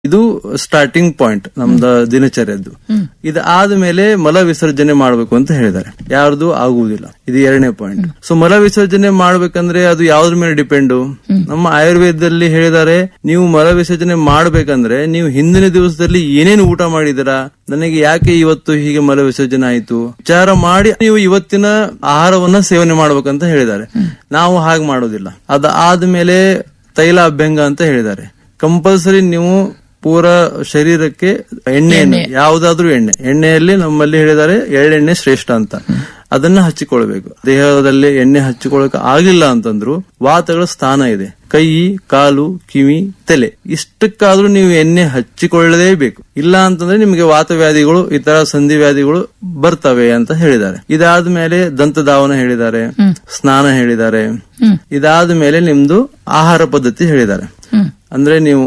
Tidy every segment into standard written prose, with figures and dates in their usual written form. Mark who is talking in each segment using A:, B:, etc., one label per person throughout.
A: ಇದು starting point ನಮ್ದ ದಿನಚರ್ಯದ್ದು. ಇದಾದ್ಮೇಲೆ ಮಲ ವಿಸರ್ಜನೆ ಮಾಡ್ಬೇಕು ಅಂತ ಹೇಳಿದ್ದಾರೆ. ಯಾರ್ದು ಆಗುವುದಿಲ್ಲ. ಇದು 2ನೇ ಪಾಯಿಂಟ್. ಸೊ ಮಲ ವಿಸರ್ಜನೆ ಮಾಡ್ಬೇಕಂದ್ರೆ ಅದು ಯಾವ್ದ್ರ ಮೇಲೆ ಡಿಪೆಂಡ್? ನಮ್ಮ ಆಯುರ್ವೇದದಲ್ಲಿ ಹೇಳಿದ್ದಾರೆ, ನೀವು ಮಲ ವಿಸರ್ಜನೆ ಮಾಡ್ಬೇಕಂದ್ರೆ ನೀವು ಹಿಂದಿನ ದಿವಸದಲ್ಲಿ ಏನೇನು ಊಟ ಮಾಡಿದಿರಾ, ನನಗೆ ಯಾಕೆ ಇವತ್ತು ಹೀಗೆ ಮಲ ವಿಸರ್ಜನೆ ಆಯ್ತು ವಿಚಾರ ಮಾಡಿ ನೀವು ಇವತ್ತಿನ ಆಹಾರವನ್ನ ಸೇವನೆ ಮಾಡ್ಬೇಕಂತ ಹೇಳಿದ್ದಾರೆ. ನಾವು ಹಾಗೆ ಮಾಡೋದಿಲ್ಲ. ಅದಾದ್ಮೇಲೆ ತೈಲ ಅಭ್ಯಂಗ ಅಂತ ಹೇಳಿದ್ದಾರೆ. ಕಂಪಲ್ಸರಿ ನೀವು ಪೂರ ಶರೀರಕ್ಕೆ ಎಣ್ಣೆಯನ್ನು, ಯಾವುದಾದ್ರೂ ಎಣ್ಣೆಯಲ್ಲಿ ನಮ್ಮಲ್ಲಿ ಹೇಳಿದ್ದಾರೆ ಎಳ್ಳೆಣ್ಣೆ ಶ್ರೇಷ್ಠ ಅಂತ, ಅದನ್ನ ಹಚ್ಚಿಕೊಳ್ಬೇಕು. ದೇಹದಲ್ಲಿ ಎಣ್ಣೆ ಹಚ್ಚಿಕೊಳ್ಳಕ ಆಗಿಲ್ಲ ಅಂತಂದ್ರು ವಾತಗಳ ಸ್ಥಾನ ಇದೆ, ಕೈ, ಕಾಲು, ಕಿವಿ, ತಲೆ, ಇಷ್ಟಕ್ಕಾದ್ರೂ ನೀವು ಎಣ್ಣೆ ಹಚ್ಚಿಕೊಳ್ಳಲೇಬೇಕು. ಇಲ್ಲ ಅಂತಂದ್ರೆ ನಿಮಗೆ ವಾತವ್ಯಾಧಿಗಳು, ಇತರ ಸಂಧಿ ವ್ಯಾಧಿಗಳು ಬರ್ತವೆ ಅಂತ ಹೇಳಿದ್ದಾರೆ. ಇದಾದ್ಮೇಲೆ ದಂತಧಾವನ ಹೇಳಿದ್ದಾರೆ, ಸ್ನಾನ ಹೇಳಿದ್ದಾರೆ. ಇದಾದ ಮೇಲೆ ನಿಮ್ದು ಆಹಾರ ಪದ್ಧತಿ ಹೇಳಿದ್ದಾರೆ. ಅಂದ್ರೆ ನೀವು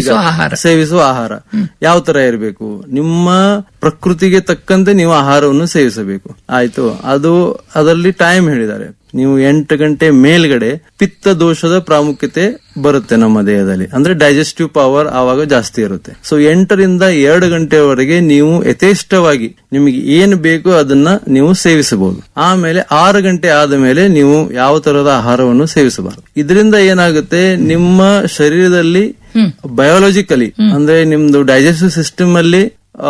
A: ಸೇವಿಸುವ ಆಹಾರ ಯಾವ ತರ ಇರಬೇಕು, ನಿಮ್ಮ ಪ್ರಕೃತಿಗೆ ತಕ್ಕಂತೆ ನೀವು ಆಹಾರವನ್ನು ಸೇವಿಸಬೇಕು. ಆಯ್ತು. ಅದರಲ್ಲಿ ಟೈಮ್ ಹೇಳಿದ್ದಾರೆ. ನೀವು 8 ಗಂಟೆ ಮೇಲ್ಗಡೆ ಪಿತ್ತ ದೋಷದ ಪ್ರಾಮುಖ್ಯತೆ ಬರುತ್ತೆ ನಮ್ಮ ದೇಹದಲ್ಲಿ. ಅಂದ್ರೆ ಡೈಜೆಸ್ಟಿವ್ ಪವರ್ ಆವಾಗ ಜಾಸ್ತಿ ಇರುತ್ತೆ. ಸೊ 8 ರಿಂದ 2 ಗಂಟೆವರೆಗೆ ನೀವು ಯಥೇಷ್ಟವಾಗಿ ನಿಮಗೆ ಏನು ಬೇಕೋ ಅದನ್ನ ನೀವು ಸೇವಿಸಬಹುದು. ಆಮೇಲೆ 6 ಗಂಟೆ ಆದ ಮೇಲೆ ನೀವು ಯಾವ ತರಹದ ಆಹಾರವನ್ನು ಸೇವಿಸಬಾರದು. ಇದರಿಂದ ಏನಾಗುತ್ತೆ, ನಿಮ್ಮ ಶರೀರದಲ್ಲಿ ಬಯೋಲಾಜಿಕಲಿ ಅಂದ್ರೆ ನಿಮ್ದು ಡೈಜೆಸ್ಟಿವ್ ಸಿಸ್ಟಮ್ ಅಲ್ಲಿ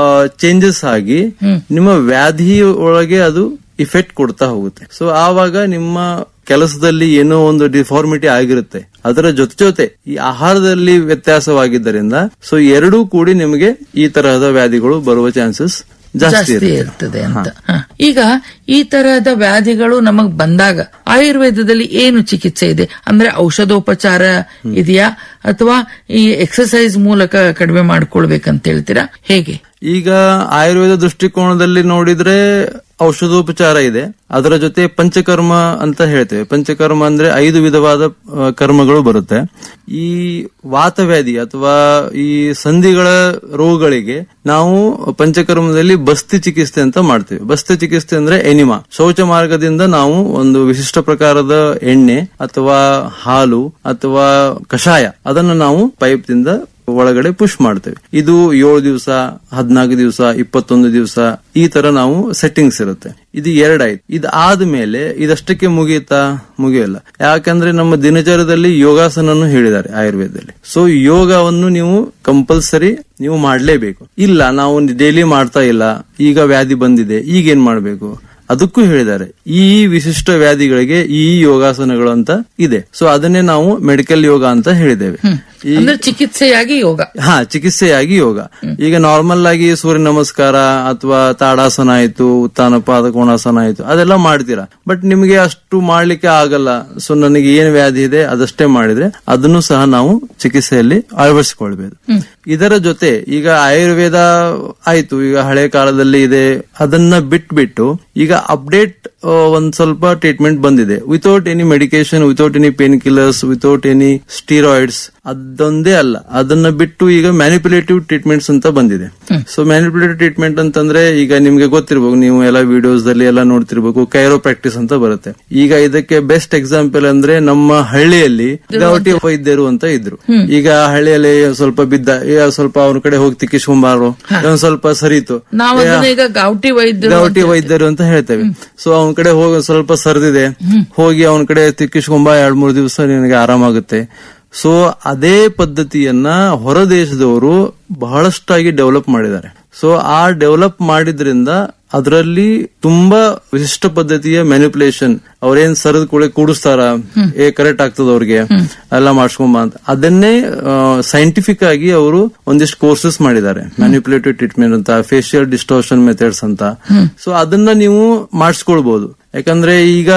A: ಚೇಂಜಸ್ ಆಗಿ ನಿಮ್ಮ ವ್ಯಾಧಿ ಒಳಗೆ ಅದು ಇಫೆಕ್ಟ್ ಕೊಡ್ತಾ ಹೋಗುತ್ತೆ. ಸೊ ಆವಾಗ ನಿಮ್ಮ ಕೆಲಸದಲ್ಲಿ ಏನೋ ಒಂದು ಡಿಫಾರ್ಮಿಟಿ ಆಗಿರುತ್ತೆ. ಅದರ ಜೊತೆ ಈ ಆಹಾರದಲ್ಲಿ ವ್ಯತ್ಯಾಸವಾಗಿದ್ದರಿಂದ ಸೊ ಎರಡೂ ಕೂಡಿ ನಿಮಗೆ ಈ ತರಹದ ವ್ಯಾಧಿಗಳು ಬರುವ ಚಾನ್ಸಸ್ ಜಾಸ್ತಿ
B: ಇರ್ತದೆ ಅಂತ. ಈಗ ಈ ತರಹದ ವ್ಯಾಧಿಗಳು ನಮಗ್ ಬಂದಾಗ ಆಯುರ್ವೇದದಲ್ಲಿ ಏನು ಚಿಕಿತ್ಸೆ ಇದೆ? ಅಂದ್ರೆ ಔಷಧೋಪಚಾರ ಇದೆಯಾ ಅಥವಾ ಈ ಎಕ್ಸರ್ಸೈಸ್ ಮೂಲಕ ಕಡಿಮೆ ಮಾಡ್ಕೊಳ್ಬೇಕಂತ ಹೇಳ್ತೀರಾ, ಹೇಗೆ?
A: ಈಗ ಆಯುರ್ವೇದ ದೃಷ್ಟಿಕೋನದಲ್ಲಿ ನೋಡಿದ್ರೆ ಔಷಧೋಪಚಾರ ಇದೆ, ಅದರ ಜೊತೆ ಪಂಚಕರ್ಮ ಅಂತ ಹೇಳ್ತೇವೆ. ಪಂಚಕರ್ಮ ಅಂದ್ರೆ 5 ವಿಧವಾದ ಕರ್ಮಗಳು ಬರುತ್ತೆ. ಈ ವಾತವ್ಯಾಧಿ ಅಥವಾ ಈ ಸಂಧಿಗಳ ರೋಗಗಳಿಗೆ ನಾವು ಪಂಚಕರ್ಮದಲ್ಲಿ ಬಸ್ತಿ ಚಿಕಿತ್ಸೆ ಅಂತ ಮಾಡ್ತೇವೆ. ಬಸ್ತಿ ಚಿಕಿತ್ಸೆ ಅಂದ್ರೆ ಎನಿಮಾ, ಶೌಚ ಮಾರ್ಗದಿಂದ ನಾವು ಒಂದು ವಿಶಿಷ್ಟ ಪ್ರಕಾರದ ಎಣ್ಣೆ ಅಥವಾ ಹಾಲು ಅಥವಾ ಕಷಾಯ ಅದನ್ನು ನಾವು ಪೈಪ್ ದಿಂದ ಒಳಗಡೆ ಪುಷ್ ಮಾಡ್ತೇವೆ. ಇದು 7 ದಿವಸ, 14 ದಿವಸ, 21 ದಿವಸ ಈ ತರ ನಾವು ಸೆಟ್ಟಿಂಗ್ಸ್ ಇರುತ್ತೆ. ಇದು 2 ಆಯ್ತು. ಇದಾದ್ಮೇಲೆ ಇದಷ್ಟಕ್ಕೆ ಮುಗಿಯಲ್ಲ. ಯಾಕಂದ್ರೆ ನಮ್ಮ ದಿನಚರ್ಯದಲ್ಲಿ ಯೋಗಾಸನನ್ನು ಹೇಳಿದ್ದಾರೆ ಆಯುರ್ವೇದದಲ್ಲಿ. ಸೊ ಯೋಗವನ್ನು ನೀವು ಕಂಪಲ್ಸರಿ ನೀವು ಮಾಡ್ಲೇಬೇಕು. ಇಲ್ಲ ನಾವು ಡೈಲಿ ಮಾಡ್ತಾ ಇಲ್ಲ, ಈಗ ವ್ಯಾಧಿ ಬಂದಿದೆ, ಈಗೇನ್ ಮಾಡ್ಬೇಕು ಅದಕ್ಕೂ ಹೇಳಿದ್ದಾರೆ. ಈ ವಿಶಿಷ್ಟ ವ್ಯಾಧಿಗಳಿಗೆ ಈ ಯೋಗಾಸನಗಳು ಅಂತ ಇದೆ. ಸೊ ಅದನ್ನೇ ನಾವು ಮೆಡಿಕಲ್ ಯೋಗ ಅಂತ ಹೇಳಿದ್ದೇವೆ.
B: ಚಿಕಿತ್ಸೆಯಾಗಿ ಯೋಗ.
A: ಚಿಕಿತ್ಸೆಯಾಗಿ ಯೋಗ. ಈಗ ನಾರ್ಮಲ್ ಆಗಿ ಸೂರ್ಯ ನಮಸ್ಕಾರ ಅಥವಾ ತಾಡಾಸನ ಆಯ್ತು, ಉತ್ಥಾನ ಪಾದ ಕೋಣಾಸನ ಆಯ್ತು, ಅದೆಲ್ಲ ಮಾಡ್ತೀರಾ. ಬಟ್ ನಿಮಗೆ ಅಷ್ಟು ಮಾಡ್ಲಿಕ್ಕೆ ಆಗಲ್ಲ. ಸೊ ನನಗೆ ಏನ್ ವ್ಯಾಧಿ ಇದೆ ಅದಷ್ಟೇ ಮಾಡಿದ್ರೆ ಅದನ್ನು ಸಹ ನಾವು ಚಿಕಿತ್ಸೆಯಲ್ಲಿ ಅಳವಡಿಸಿಕೊಳ್ಬೇಕು. ಇದರ ಜೊತೆ ಈಗ ಆಯುರ್ವೇದ ಆಯ್ತು, ಈಗ ಹಳೆ ಕಾಲದಲ್ಲಿ ಇದೆ, ಅದನ್ನ ಬಿಟ್ಬಿಟ್ಟು ಈಗ ಅಪ್ಡೇಟ್ ಒಂದ್ ಸ್ವಲ್ಪ ಟ್ರೀಟ್ಮೆಂಟ್ ಬಂದಿದೆ. Without any medication, without any pain killers, without any steroids. ಅದೊಂದೇ ಅಲ್ಲ, ಅದನ್ನ ಬಿಟ್ಟು ಈಗ ಮ್ಯಾನಿಪುಲೇಟಿವ್ ಟ್ರೀಟ್ಮೆಂಟ್ಸ್ ಅಂತ ಬಂದಿದೆ. ಸೊ ಮ್ಯಾನಿಪುಲೇಟಿವ್ ಟ್ರೀಟ್ಮೆಂಟ್ ಅಂತಂದ್ರೆ ಈಗ ನಿಮ್ಗೆ ಗೊತ್ತಿರ್ಬೇಕು, ನೀವು ಎಲ್ಲ ವಿಡಿಯೋಸ್ ದಲ್ಲಿ ಎಲ್ಲ ನೋಡ್ತಿರ್ಬೇಕು, ಕೈರೋ ಪ್ರಾಕ್ಟೀಸ್ ಅಂತ ಬರುತ್ತೆ. ಈಗ ಇದಕ್ಕೆ ಬೆಸ್ಟ್ ಎಕ್ಸಾಂಪಲ್ ಅಂದ್ರೆ ನಮ್ಮ ಹಳ್ಳಿಯಲ್ಲಿ ಗೌಟಿ ವೈದ್ಯರು ಅಂತ ಇದ್ರು. ಈಗ ಹಳ್ಳಿಯಲ್ಲಿ ಸ್ವಲ್ಪ ಬಿದ್ದ, ಸ್ವಲ್ಪ ಅವ್ರ ಕಡೆ ಹೋಗಿ ತಿಕ್ಕಿಸ್ಕೊಂಬಾರು, ಒಂದ್ ಸ್ವಲ್ಪ ಸರಿತು,
B: ಗೌಟಿ
A: ವೈದ್ಯರು ಅಂತ ಹೇಳ್ತೇವೆ. ಸೊ ಅವನ ಕಡೆ ಹೋಗಿ ಸ್ವಲ್ಪ ಸರ್ದಿದೆ, ಹೋಗಿ ಅವನ ಕಡೆ ತಿಕ್ಕಿಸ್ಕೊಂಬ, 2-3 ದಿವಸ ನಿನಗೆ ಆರಾಮಾಗುತ್ತೆ. ಸೊ ಅದೇ ಪದ್ಧತಿಯನ್ನ ಹೊರ ದೇಶದವರು ಬಹಳಷ್ಟಾಗಿ ಡೆವಲಪ್ ಮಾಡಿದ್ದಾರೆ. ಸೊ ಆ ಡೆವಲಪ್ ಮಾಡಿದ್ರಿಂದ ಅದರಲ್ಲಿ ತುಂಬಾ ವಿಶಿಷ್ಟ ಪದ್ಧತಿಯ ಮ್ಯಾನಿಪುಲೇಷನ್, ಅವ್ರೇನ್ ಸರದ ಕೂಡ ಕೂಡಿಸ್ತಾರ, ಕರೆಕ್ಟ್ ಆಗ್ತದ ಅವ್ರಿಗೆ ಎಲ್ಲ ಮಾಡ್ಸ್ಕೊಂಬ ಅಂತ, ಅದನ್ನೇ ಸೈಂಟಿಫಿಕ್ ಆಗಿ ಅವರು ಒಂದಿಷ್ಟು ಕೋರ್ಸಸ್ ಮಾಡಿದ್ದಾರೆ. ಮ್ಯಾನಿಪುಲೇಟಿವ್ ಟ್ರೀಟ್ಮೆಂಟ್ ಅಂತ, ಫೇಶಿಯಲ್ ಡಿಸ್ಟೋರ್ಷನ್ ಮೆಥಡ್ಸ್ ಅಂತ. ಸೊ ಅದನ್ನ ನೀವು ಮಾಡಿಸ್ಕೊಳ್ಬಹುದು. ಯಾಕಂದ್ರೆ ಈಗ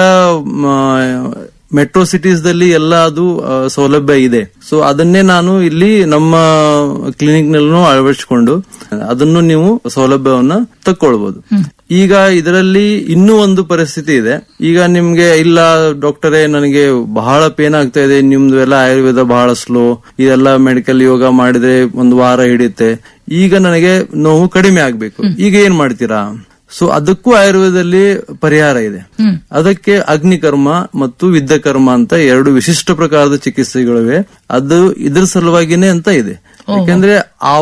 A: ಮೆಟ್ರೋ ಸಿಟೀಸ್ ದಲ್ಲಿ ಎಲ್ಲ ಅದು ಸೌಲಭ್ಯ ಇದೆ. ಸೊ ಅದನ್ನೇ ನಾನು ಇಲ್ಲಿ ನಮ್ಮ ಕ್ಲಿನಿಕ್ ನಲ್ಲೂ ಅಳವಡಿಸಿಕೊಂಡು ಅದನ್ನು ನೀವು ಸೌಲಭ್ಯವನ್ನ ತಕ್ಕೊಳ್ಬಹುದು. ಈಗ ಇದರಲ್ಲಿ ಇನ್ನೂ ಒಂದು ಪರಿಸ್ಥಿತಿ ಇದೆ. ಈಗ ನಿಮ್ಗೆ ಇಲ್ಲ ಡಾಕ್ಟರೇ ನನಗೆ ಬಹಳ ಪೇನ್ ಆಗ್ತಾ ಇದೆ, ನಿಮ್ದು ಎಲ್ಲ ಆಯುರ್ವೇದ ಬಹಳ ಸ್ಲೋ, ಇದೆಲ್ಲ ಮೆಡಿಕಲ್ ಯೋಗ ಮಾಡಿದ್ರೆ 1 ವಾರ ಹಿಡಿಯುತ್ತೆ, ಈಗ ನನಗೆ ನೋವು ಕಡಿಮೆ ಆಗ್ಬೇಕು, ಈಗ ಏನ್ ಮಾಡ್ತೀರಾ? ಸೊ ಅದಕ್ಕೂ ಆಯುರ್ವೇದದಲ್ಲಿ ಪರಿಹಾರ ಇದೆ. ಅದಕ್ಕೆ ಅಗ್ನಿಕರ್ಮ ಮತ್ತು ವಿದ್ಯಕರ್ಮ ಅಂತ 2 ವಿಶಿಷ್ಟ ಪ್ರಕಾರದ ಚಿಕಿತ್ಸೆಗಳಿವೆ. ಅದು ಇದ್ರ ಸಲುವಾಗಿನೇ ಅಂತ ಇದೆ. ಯಾಕಂದ್ರೆ ಆ